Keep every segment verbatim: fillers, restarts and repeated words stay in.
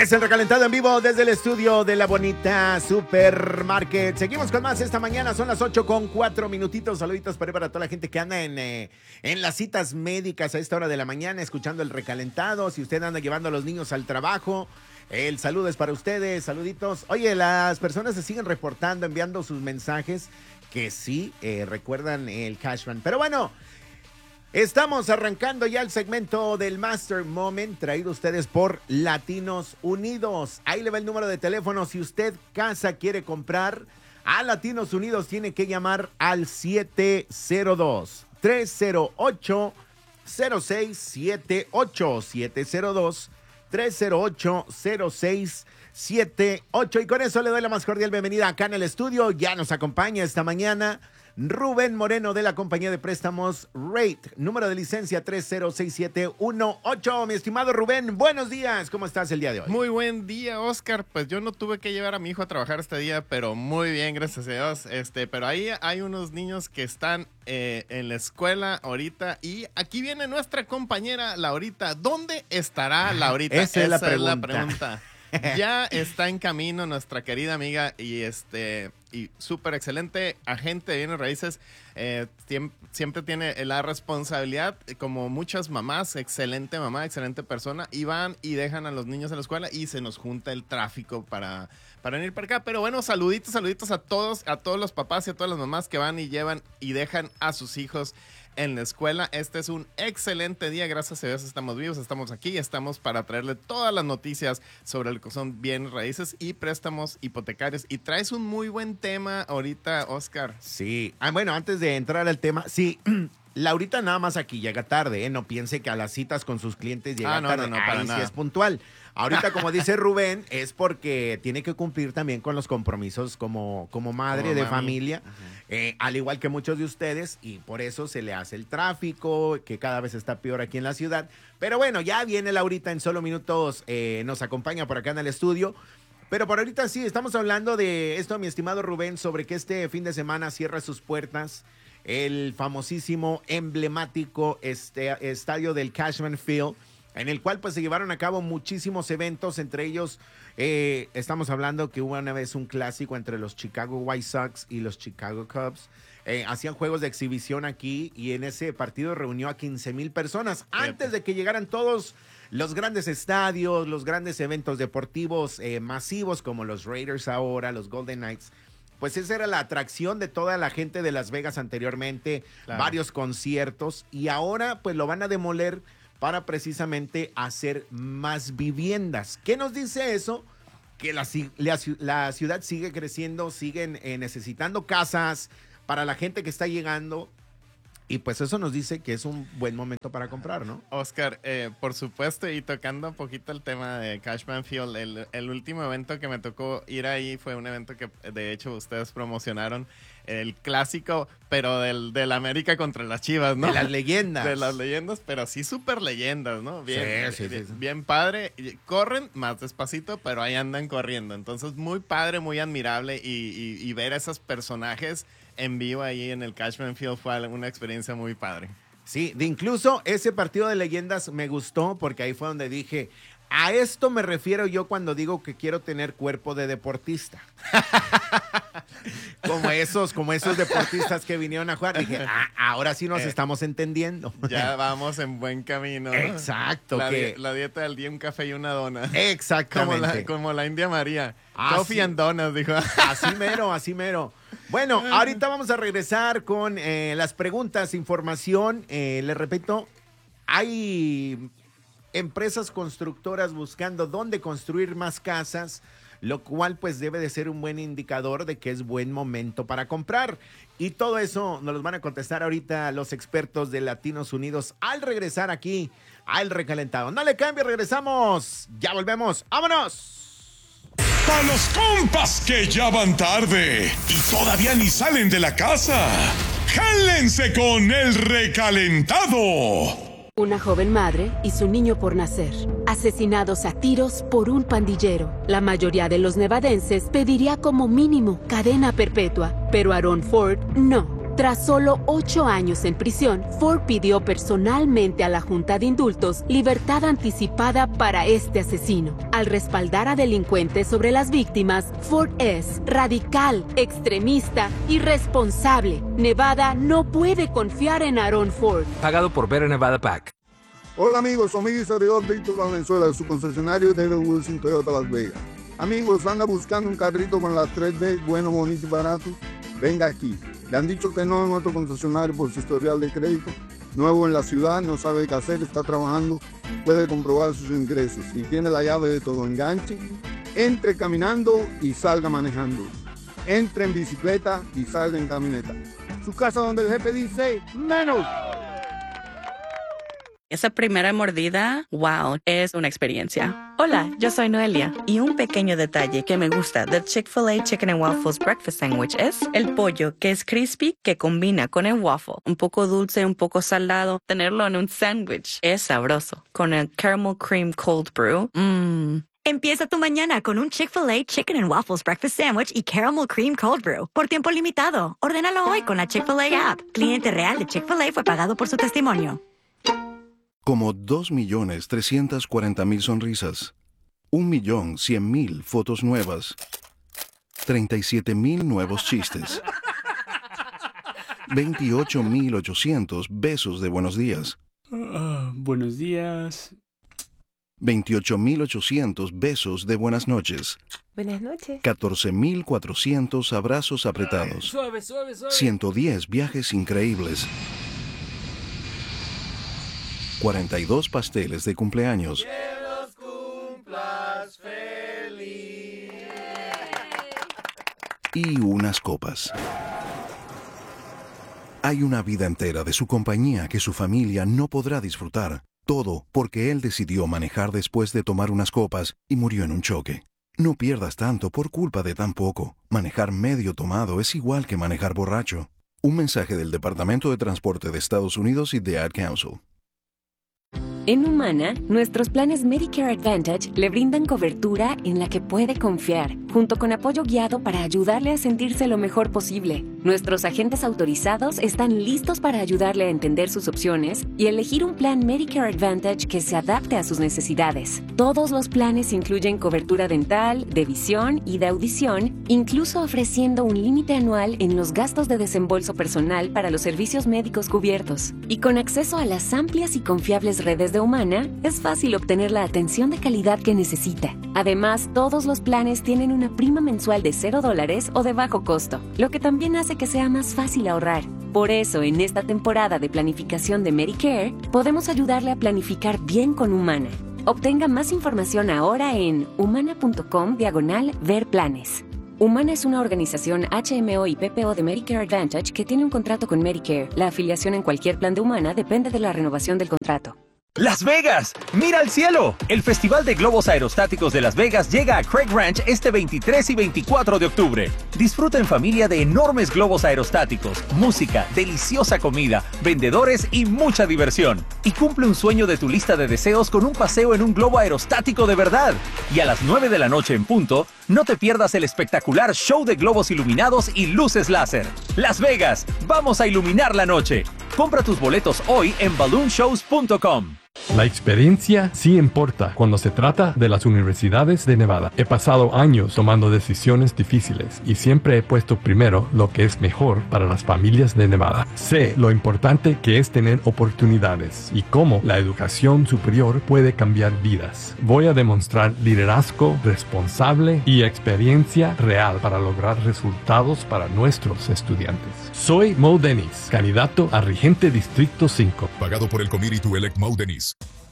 Es el recalentado en vivo desde el estudio de La Bonita Supermarket. Seguimos con más esta mañana, son las ocho con cuatro minutitos. Saluditos para, para toda la gente que anda en, eh, en las citas médicas a esta hora de la mañana, escuchando el recalentado. Si usted anda llevando a los niños al trabajo, el saludo es para ustedes, saluditos. Oye, las personas se siguen reportando, enviando sus mensajes que sí eh, recuerdan el Cashman. Pero bueno, estamos arrancando ya el segmento del Master Moment, traído a ustedes por Latinos Unidos. Ahí le va el número de teléfono. Si usted casa quiere comprar a Latinos Unidos, tiene que llamar al siete cero dos, tres cero ocho, cero seis siete ocho, siete cero dos, tres cero ocho, cero seis siete ocho. Y con eso le doy la más cordial bienvenida acá en el estudio. Ya nos acompaña esta mañana Rubén Moreno de la compañía de préstamos Rate, número de licencia tres cero seis siete uno ocho. Mi estimado Rubén, buenos días, ¿cómo estás el día de hoy? Muy buen día, Oscar. Pues yo no tuve que llevar a mi hijo a trabajar este día, pero muy bien, gracias a Dios. Este, pero ahí hay unos niños que están eh, en la escuela ahorita y aquí viene nuestra compañera Laurita. ¿Dónde estará Laurita? Esa, Esa es la es pregunta. la pregunta. Ya está en camino nuestra querida amiga y este y súper excelente agente de bienes raíces. Eh, siempre tiene la responsabilidad, como muchas mamás, excelente mamá, excelente persona, y van y dejan a los niños en la escuela y se nos junta el tráfico para, para venir para acá. Pero bueno, saluditos, saluditos a todos, a todos los papás y a todas las mamás que van y llevan y dejan a sus hijos en la escuela. Este es un excelente día, gracias a Dios estamos vivos, estamos aquí, estamos para traerle todas las noticias sobre lo que son bienes raíces y préstamos hipotecarios. Y traes un muy buen tema ahorita, Oscar. Sí, ah, bueno, antes de entrar al tema, sí, Laurita nada más aquí llega tarde, ¿eh? No piense que a las citas con sus clientes llega ah, no, tarde, no, no, para ahí nada. sí es puntual. Ahorita, como dice Rubén, es porque tiene que cumplir también con los compromisos como, como madre Como de mami. familia, Uh-huh. eh, al igual que muchos de ustedes, y por eso se le hace el tráfico, que cada vez está peor aquí en la ciudad. Pero bueno, ya viene Laurita en solo minutos, eh, nos acompaña por acá en el estudio. Pero por ahorita sí, estamos hablando de esto, mi estimado Rubén, sobre que este fin de semana cierra sus puertas el famosísimo, emblemático este, estadio del Cashman Field, en el cual pues se llevaron a cabo muchísimos eventos, entre ellos eh, estamos hablando que hubo una vez un clásico entre los Chicago White Sox y los Chicago Cubs. Eh, hacían juegos de exhibición aquí y en ese partido reunió a quince mil personas antes de que llegaran todos los grandes estadios, los grandes eventos deportivos eh, masivos como los Raiders ahora, los Golden Knights. Pues esa era la atracción de toda la gente de Las Vegas anteriormente, claro. Varios conciertos, y ahora pues lo van a demoler para precisamente hacer más viviendas. ¿Qué nos dice eso? Que la, la, la ciudad sigue creciendo, siguen eh, necesitando casas para la gente que está llegando. Y pues eso nos dice que es un buen momento para comprar, ¿no? Oscar, eh, por supuesto, y tocando un poquito el tema de Cashman Field, el, el último evento que me tocó ir ahí fue un evento que de hecho ustedes promocionaron, el clásico, pero del, del América contra las Chivas, ¿no? De las leyendas. De las leyendas, pero sí súper leyendas, ¿no? Bien, sí, sí, bien, sí, sí. bien padre. Corren más despacito, pero ahí andan corriendo. Entonces, muy padre, muy admirable y, y, y ver a esos personajes en vivo ahí en el Cashman Field fue una experiencia muy padre. Sí, de incluso ese partido de leyendas me gustó porque ahí fue donde dije, a esto me refiero yo cuando digo que quiero tener cuerpo de deportista. como esos, como esos deportistas que vinieron a jugar. Dije, ah, ahora sí nos eh, estamos entendiendo. Ya vamos en buen camino. Exacto. La, que... di la dieta del día, un café y una dona. Exactamente. Como la, como la India María. Así, Coffee and donuts, dijo. Así mero, así mero. Bueno, ahorita vamos a regresar con eh, las preguntas, información. Eh, les repito, hay empresas constructoras buscando dónde construir más casas, lo cual pues debe de ser un buen indicador de que es buen momento para comprar. Y todo eso nos los van a contestar ahorita los expertos de Latinos Unidos al regresar aquí al Recalentado. No le cambie, regresamos. Ya volvemos. ¡Vámonos! Para los compas que ya van tarde y todavía ni salen de la casa, jálense con el Recalentado. Una joven madre y su niño por nacer, asesinados a tiros por un pandillero. La mayoría de los nevadenses pediría como mínimo cadena perpetua, pero Aaron Ford no. Tras solo ocho años en prisión, Ford pidió personalmente a la Junta de Indultos libertad anticipada para este asesino. Al respaldar a delincuentes sobre las víctimas, Ford es radical, extremista y responsable. Nevada no puede confiar en Aaron Ford. Pagado por Better Nevada Pack. Hola amigos, soy amigo y servidor Víctor Valenzuela de su concesionario David Wilson Toyota Las Vegas. Amigos, anda buscando un carrito con las tres D, bueno, bonito y barato. Venga aquí. Le han dicho que no en otro concesionario por su historial de crédito. Nuevo en la ciudad, no sabe qué hacer, está trabajando, puede comprobar sus ingresos y tiene la llave de todo. Enganche, entre caminando y salga manejando. Entre en bicicleta y salga en camioneta. Su casa donde el jefe dice menos. Esa primera mordida, wow, es una experiencia. Hola, yo soy Noelia. Y un pequeño detalle que me gusta del Chick-fil-A Chicken and Waffles Breakfast Sandwich es el pollo, que es crispy, que combina con el waffle. Un poco dulce, un poco salado. Tenerlo en un sándwich es sabroso. Con el Caramel Cream Cold Brew, mmm. Empieza tu mañana con un Chick-fil-A Chicken and Waffles Breakfast Sandwich y Caramel Cream Cold Brew. Por tiempo limitado. Ordénalo hoy con la Chick-fil-A app. Cliente real de Chick-fil-A fue pagado por su testimonio. Como dos millones trescientas cuarenta mil sonrisas, un millón cien mil fotos nuevas, treinta y siete mil nuevos chistes, veintiocho mil ochocientos besos de buenos días. Uh, buenos días. veintiocho mil ochocientos besos de buenas noches. Buenas noches. catorce mil cuatrocientos abrazos apretados. Suave, suave, suave. ciento diez viajes increíbles. cuarenta y dos pasteles de cumpleaños. Que los cumplas feliz. Y unas copas. Hay una vida entera de su compañía que su familia no podrá disfrutar. Todo porque él decidió manejar después de tomar unas copas y murió en un choque. No pierdas tanto por culpa de tan poco. Manejar medio tomado es igual que manejar borracho. Un mensaje del Departamento de Transporte de Estados Unidos y de Ad Council. En Humana, nuestros planes Medicare Advantage le brindan cobertura en la que puede confiar, junto con apoyo guiado para ayudarle a sentirse lo mejor posible. Nuestros agentes autorizados están listos para ayudarle a entender sus opciones y elegir un plan Medicare Advantage que se adapte a sus necesidades. Todos los planes incluyen cobertura dental, de visión y de audición, incluso ofreciendo un límite anual en los gastos de desembolso personal para los servicios médicos cubiertos. Y con acceso a las amplias y confiables redes de Humana, es fácil obtener la atención de calidad que necesita. Además, todos los planes tienen una prima mensual de cero dólares o de bajo costo, lo que también hace que sea más fácil ahorrar. Por eso, en esta temporada de planificación de Medicare, podemos ayudarle a planificar bien con Humana. Obtenga más información ahora en humana.com diagonal ver planes. Humana es una organización H M O y P P O de Medicare Advantage que tiene un contrato con Medicare. La afiliación en cualquier plan de Humana depende de la renovación del contrato. ¡Las Vegas! ¡Mira al cielo! El Festival de Globos Aerostáticos de Las Vegas llega a Craig Ranch este veintitrés y veinticuatro de octubre. Disfruta en familia de enormes globos aerostáticos, música, deliciosa comida, vendedores y mucha diversión. Y cumple un sueño de tu lista de deseos con un paseo en un globo aerostático de verdad. Y a las nueve de la noche en punto, no te pierdas el espectacular show de globos iluminados y luces láser. Las Vegas, vamos a iluminar la noche. Compra tus boletos hoy en balloon shows punto com. La experiencia sí importa cuando se trata de las universidades de Nevada. He pasado años tomando decisiones difíciles y siempre he puesto primero lo que es mejor para las familias de Nevada. Sé lo importante que es tener oportunidades y cómo la educación superior puede cambiar vidas. Voy a demostrar liderazgo responsable y experiencia real para lograr resultados para nuestros estudiantes. Soy Mo Dennis, candidato a regente Distrito cinco. Pagado por el Committee to Elect Mo Dennis.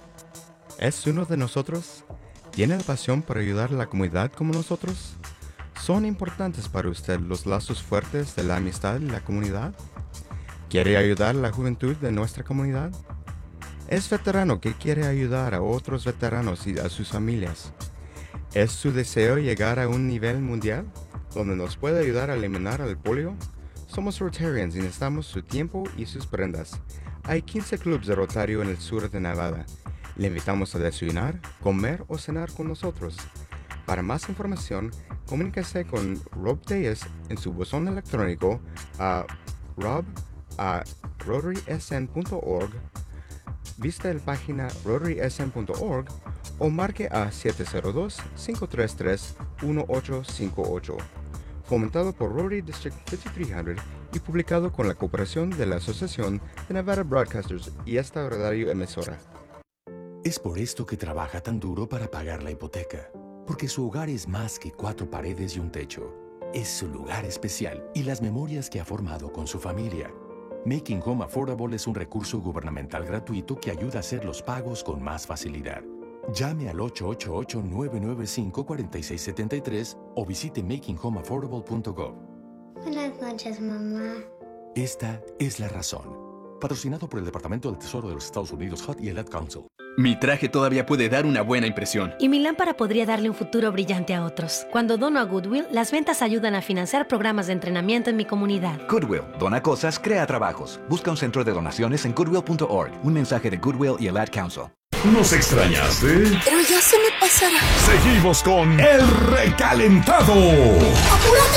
¿Es uno de nosotros? ¿Tiene la pasión por ayudar a la comunidad como nosotros? ¿Son importantes para usted los lazos fuertes de la amistad y la comunidad? ¿Quiere ayudar a la juventud de nuestra comunidad? ¿Es veterano que quiere ayudar a otros veteranos y a sus familias? ¿Es su deseo llegar a un nivel mundial donde nos puede ayudar a eliminar el polio? Somos Rotarians y necesitamos su tiempo y sus prendas. Hay quince clubes de Rotario en el sur de Nevada. Le invitamos a desayunar, comer o cenar con nosotros. Para más información, comuníquese con Rob Deyes en su buzón electrónico a rob a rotary s n punto org, visita la página rotary s n punto org o marque a siete cero dos, cinco tres tres, uno ocho cinco ocho. Fomentado por Rotary District cincuenta y tres cien y publicado con la cooperación de la Asociación de Nevada Broadcasters y esta radio emisora. Es por esto que trabaja tan duro para pagar la hipoteca, porque su hogar es más que cuatro paredes y un techo. Es su lugar especial y las memorias que ha formado con su familia. Making Home Affordable es un recurso gubernamental gratuito que ayuda a hacer los pagos con más facilidad. Llame al ocho ocho ocho, nueve nueve cinco, cuatro seis siete tres o visite making home affordable punto gov. Buenas noches, mamá. Esta es la razón. Patrocinado por el Departamento del Tesoro de los Estados Unidos, H U D y el Ad Council. Mi traje todavía puede dar una buena impresión. Y mi lámpara podría darle un futuro brillante a otros. Cuando dono a Goodwill, las ventas ayudan a financiar programas de entrenamiento en mi comunidad. Goodwill, dona cosas, crea trabajos. Busca un centro de donaciones en goodwill punto org. Un mensaje de Goodwill y el Ad Council. ¿Nos extrañaste? Pero ya se me pasará. Seguimos con El Recalentado. ¡Apúrate!